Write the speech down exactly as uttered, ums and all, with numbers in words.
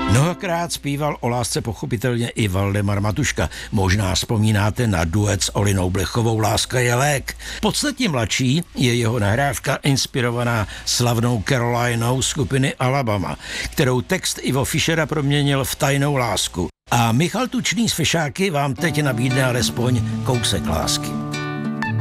Mnohokrát zpíval o lásce pochopitelně i Valdemar Matuška. Možná vzpomínáte na duet s Olinou Blechovou Láska je lék. Podstatně mladší je jeho nahrávka inspirovaná slavnou Carolinou skupiny Alabama, kterou text Ivo Fischera proměnil v Tajnou lásku. A Michal Tučný z Fešáky vám teď nabídne alespoň kousek lásky.